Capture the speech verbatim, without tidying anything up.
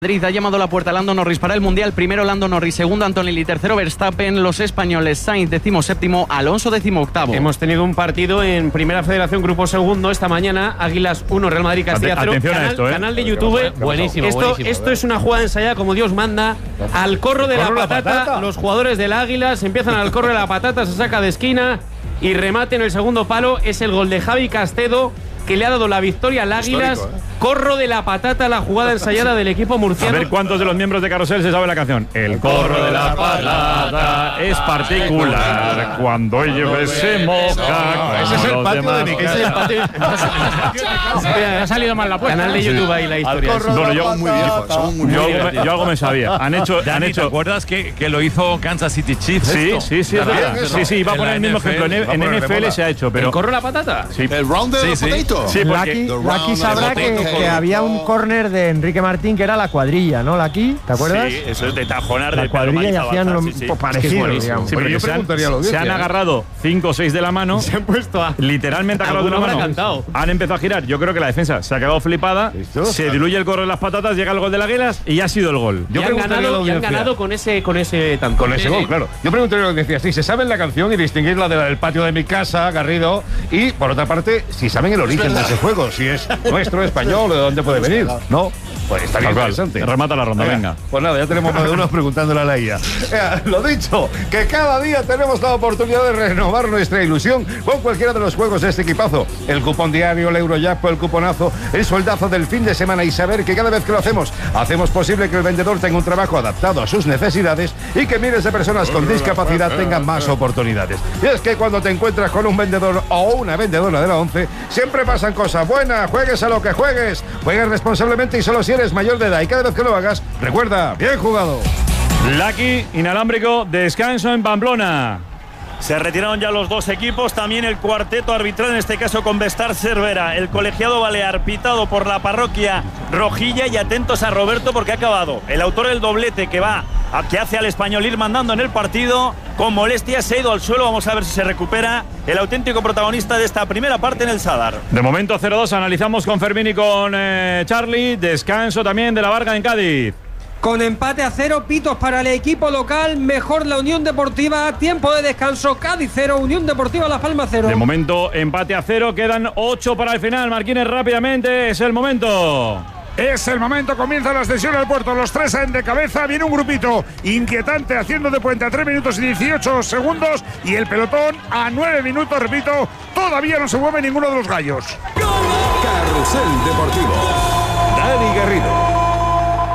Madrid ha llamado a la puerta a Lando Norris para el Mundial. Primero Lando Norris, segundo Antonelli, tercero Verstappen. Los españoles, Sainz décimo séptimo, Alonso décimo octavo. Hemos tenido un partido en Primera Federación, Grupo Segundo, esta mañana. Águilas uno, Real Madrid Castilla cero. Atención Canal, a esto, ¿eh? canal de YouTube. Buenísimo, esto, buenísimo. Esto es una jugada ensayada como Dios manda. Al corro de la Corro la patata, patata. los jugadores del Águilas empiezan al corro de la patata, se saca de esquina y remate en el segundo palo. Es el gol de Javi Castedo, que le ha dado la victoria al Águilas. Histórico, ¿eh? Corro de la patata, la jugada ensayada del equipo A murciano. ver cuántos de los miembros de Carrusel se sabe la canción. El corro de la patata es particular cuando llueve se moja. Ese es el patio de mi casa. Ese es el patio. Ha salido mal la puerta. Canal de YouTube ahí la historia. corro. Bueno, yo, Muy viejos, somos muy yo, viejos. algo me, yo algo me sabía. Han hecho, han Dani, ¿te hecho. acuerdas que, que lo hizo Kansas City Chiefs? Sí, esto? sí, sí, es También verdad. eso. Sí, sí, iba a En poner la el mismo N F L. ejemplo. En, Va a en poner de N F L moda. se ha hecho, ¿El pero. corro de la patata? Sí, El round de Sí, los sí. potatoes. sí, porque. Lucky, The Lucky round sabrá of the que, potato. que había un córner de Enrique Martín que era la cuadrilla, ¿no? Lucky, ¿te acuerdas? Sí, eso es de tajonar La de cuadrilla y hacían lo sí, sí. pues, parecido, digamos. Sí, Oye, porque yo se han, preguntaría a la audiencia, se han ¿eh? agarrado cinco o seis de la mano. Se han puesto a. Literalmente agarrado de la Alguno mano. habrá cantado. Han empezado a girar. Yo creo que la defensa se ha quedado flipada. ¿Listo? Se diluye el corro de las patatas, llega el gol de las Águilas y ya ha sido el gol. Y Yo han preguntaría a la ganado, y han audiencia. ganado con ese, con ese tanto. Con ese gol, claro. Yo preguntaría lo que decía, si se saben la canción y distinguir la de la del patio de mi casa, Garrido, y por otra parte, si saben el origen de ese juego, si es nuestro, español, o de dónde puede venir, ¿no? Pues estaría Tal cual. interesante. Remata la ronda, venga. Pues nada, ya tenemos más de uno preguntándole a la I A. Eh, lo dicho, que cada día tenemos la oportunidad de renovar nuestra ilusión con cualquiera de los juegos de este equipazo. El cupón diario, el Eurojackpot, el cuponazo, el sueldazo del fin de semana y saber que cada vez que lo hacemos, hacemos posible que el vendedor tenga un trabajo adaptado a sus necesidades y que miles de personas con discapacidad tengan más oportunidades. Y es que cuando te encuentras con un vendedor o una vendedora de la ONCE, siempre pasan cosas buenas. Juegues a lo que juegues, juegues responsablemente y solo si eres mayor de edad. Y cada vez que lo hagas, recuerda, bien jugado. Lucky, inalámbrico, descanso en Pamplona. Se retiraron ya los dos equipos, también el cuarteto arbitral, en este caso con Vestar Cervera, el colegiado balear pitado por la parroquia rojilla, y atentos a Roberto porque ha acabado. El autor del doblete que va, a, que hace al Español ir mandando en el partido, con molestias se ha ido al suelo, vamos a ver si se recupera el auténtico protagonista de esta primera parte en el Sadar. De momento cero dos, analizamos con Fermín y con eh, Charlie. Descanso también de la Varga en Cádiz. Con empate a cero, pitos para el equipo local, mejor la Unión Deportiva, tiempo de descanso, Cádiz cero, Unión Deportiva Las Palmas cero. De momento empate a cero, quedan ocho para el final. Marquines, rápidamente, es el momento. Es el momento, comienza la extensión al puerto, los tres salen de cabeza, viene un grupito inquietante haciendo de puente a tres minutos y dieciocho segundos y el pelotón a nueve minutos, repito, todavía no se mueve ninguno de los gallos. Carrusel Deportivo. Dani Garrido.